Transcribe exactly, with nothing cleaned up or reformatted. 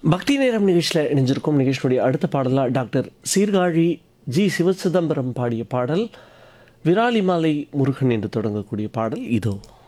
பக்தி நேரம் நிகழ்ச்சியில் இணைஞ்சிருக்கும் நிகழ்ச்சியுடைய அடுத்த பாடலாக டாக்டர் சீர்காழி ஜி சிவசிதம்பரம் பாடிய பாடல் விராலிமலை முருகன் என்று தொடங்கக்கூடிய பாடல் இதோ.